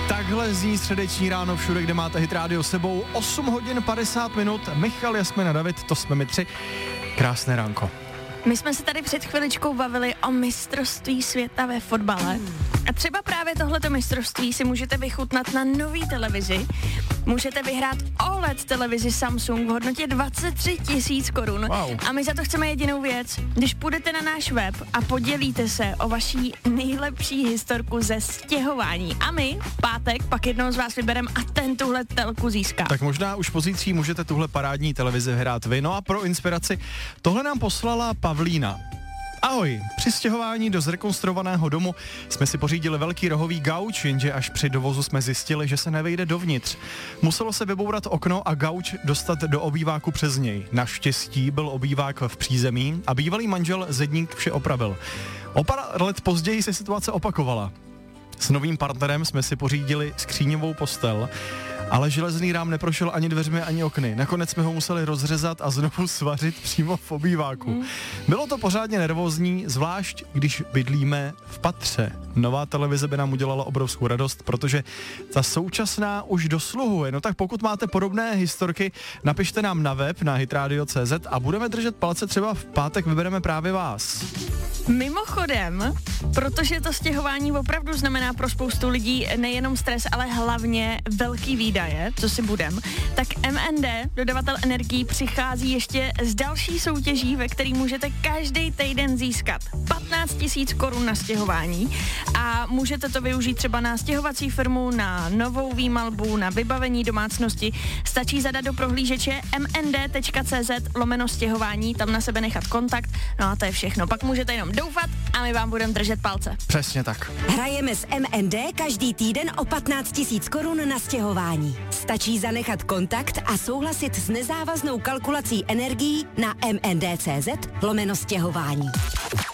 Takhle zní středeční ráno všude, kde máte Hit Radio sebou. 8 hodin 50 minut. Michal, Jasmina, David, to jsme my tři. Krásné ránko. My jsme se tady před chviličkou bavili o mistrovství světa ve fotbale. A třeba právě tohleto mistrovství si můžete vychutnat na nový televizi. Můžete vyhrát OLED televizi Samsung v hodnotě 23 000 korun. Wow. A my za to chceme jedinou věc. Když půjdete na náš web a podělíte se o vaší nejlepší historku ze stěhování. A my v pátek pak jednou z vás vybereme a ten tuhle telku získá. Tak možná už pozítří můžete tuhle parádní televizi hrát vy. No a pro inspiraci tohle nám poslala Pavlína. Ahoj, při stěhování do zrekonstruovaného domu jsme si pořídili velký rohový gauč, jenže až při dovozu jsme zjistili, že se nevejde dovnitř. Muselo se vybourat okno a gauč dostat do obýváku přes něj. Naštěstí byl obývák v přízemí a bývalý manžel zedník vše opravil. O pár let později se situace opakovala. S novým partnerem jsme si pořídili skříňovou postel, ale železný rám neprošel ani dveřmi, ani okny. Nakonec jsme ho museli rozřezat a znovu svařit přímo v obýváku. Bylo to pořádně nervózní, zvlášť když bydlíme v patře. Nová televize by nám udělala obrovskou radost, protože ta současná už dosluhuje. No tak pokud máte podobné historky, napište nám na web na hitradio.cz a budeme držet palce, třeba v pátek vybereme právě vás. Mimochodem, protože to stěhování opravdu znamená pro spoustu lidí nejenom stres, ale hlavně velký výdaje, co si budem, tak MND, dodavatel energií, přichází ještě s další soutěží, ve který můžete každý týden získat 15 000 korun na stěhování a můžete to využít třeba na stěhovací firmu, na novou výmalbu, na vybavení domácnosti. Stačí zadat do prohlížeče mnd.cz/stěhování, tam na sebe nechat kontakt, no a to je všechno. Pak můžete jenom doufat a my vám budeme držet palce. Přesně tak. Hrajeme s MND každý týden o 15 000 korun na stěhování. Stačí zanechat kontakt a souhlasit s nezávaznou kalkulací energií na mnd.cz/stěhování.